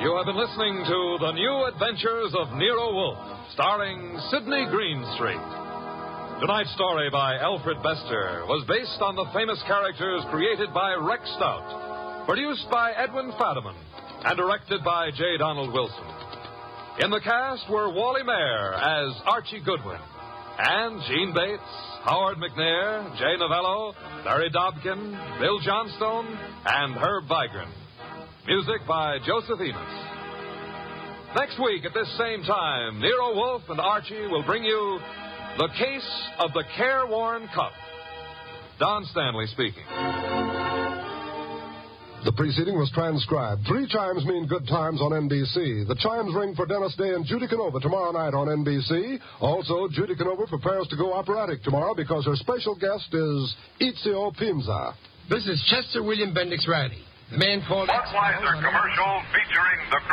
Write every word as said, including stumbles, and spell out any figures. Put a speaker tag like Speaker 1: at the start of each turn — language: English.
Speaker 1: You have been listening to The New Adventures of Nero Wolfe, starring Sidney Greenstreet. Tonight's story by Alfred Bester was based on the famous characters created by Rex Stout, produced by Edwin Fadiman, and directed by J. Donald Wilson. In the cast were Wally Mayer as Archie Goodwin, and Gene Bates, Howard McNair, Jay Novello, Larry Dobkin, Bill Johnstone, and Herb Vigran. Music by Joseph Enos. Next week at this same time, Nero Wolfe and Archie will bring you The Case of the Careworn Cup. Don Stanley speaking.
Speaker 2: The preceding was transcribed. Three chimes mean good times on N B C. The chimes ring for Dennis Day and Judy Canova tomorrow night on N B C. Also, Judy Canova prepares to go operatic tomorrow because her special guest is Ezio Pinza.
Speaker 3: This is Chester William Bendix Riley, the man called...
Speaker 4: Budweiser commercial featuring the